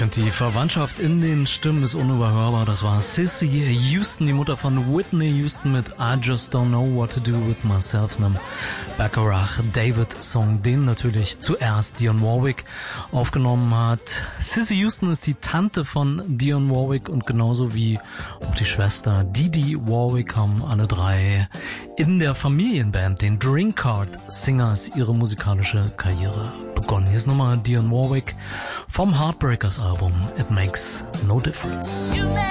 finde, die Verwandtschaft in den Stimmen ist unüberhörbar. Das war Cissy Houston, die Mutter von Whitney Houston mit I Just Don't Know What to Do With Myself, einem Bacharach David-Song, den natürlich zuerst Dionne Warwick aufgenommen hat. Cissy Houston ist die Tante von Dionne Warwick und genauso wie auch die Schwester Didi Warwick haben alle drei in der Familienband, den Drinkard Singers, ihre musikalische Karriere begonnen. Hier ist nochmal Dionne Warwick vom Heartbreakers Album It Makes No Difference.